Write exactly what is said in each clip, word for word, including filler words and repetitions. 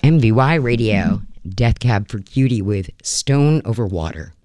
M V Y Radio, Death Cab for Cutie with Stone Over Water.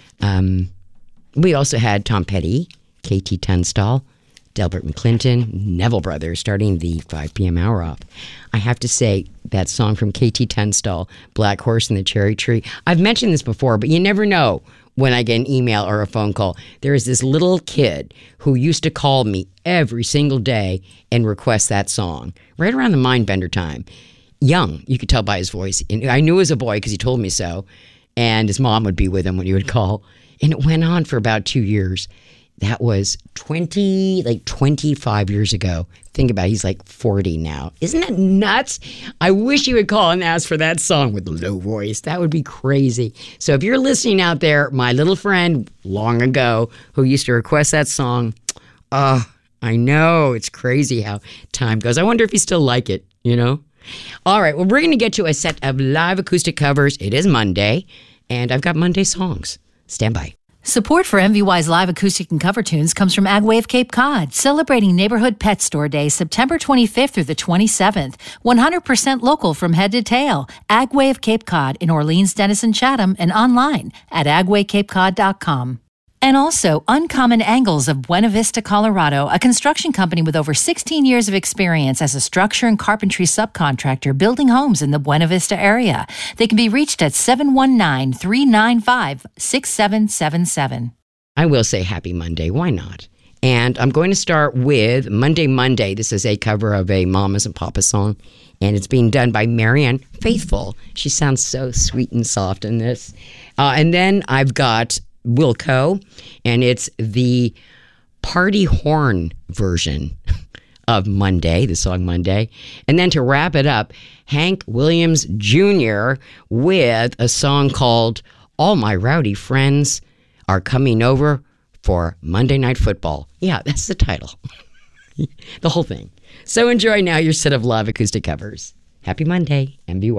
Um, we also had Tom Petty, K T Tunstall, Delbert McClinton, Neville Brothers starting the five p.m. hour off. I have to say, that song from K T Tunstall, Black Horse and the Cherry Tree. I've mentioned this before, but you never know when I get an email or a phone call. There is this little kid who used to call me every single day and request that song right around the Mindbender time. Young, you could tell by his voice. And I knew he was a boy because he told me so. And his mom would be with him when he would call. And it went on for about two years. That was twenty, like twenty-five years ago. Think about it, he's like forty now. Isn't that nuts? I wish he would call and ask for that song with a low voice. That would be crazy. So if you're listening out there, my little friend long ago who used to request that song, uh, I know, it's crazy how time goes. I wonder if you still like it, you know? All right, well, we're going to get to a set of live acoustic covers. It is Monday, and I've got Monday songs. Stand by. Support for M V Y's live acoustic and cover tunes comes from Agway of Cape Cod, celebrating Neighborhood Pet Store Day September twenty-fifth through the twenty-seventh. one hundred percent local from head to tail. Agway of Cape Cod in Orleans, Denison, Chatham, and online at agway cape cod dot com. And also, Uncommon Angles of Buena Vista, Colorado, a construction company with over sixteen years of experience as a structure and carpentry subcontractor building homes in the Buena Vista area. They can be reached at seven one nine, three nine five, six seven seven seven. I will say happy Monday. Why not? And I'm going to start with Monday Monday. This is a cover of a Mamas and Papas song, and it's being done by Marianne Faithfull. She sounds so sweet and soft in this. Uh, and then I've got Wilco, and it's the party horn version of Monday, the song Monday. And then to wrap it up, Hank Williams Junior with a song called All My Rowdy Friends Are Coming Over for Monday Night Football. Yeah, that's the title. The whole thing. So enjoy now your set of live acoustic covers. Happy Monday, M V Y.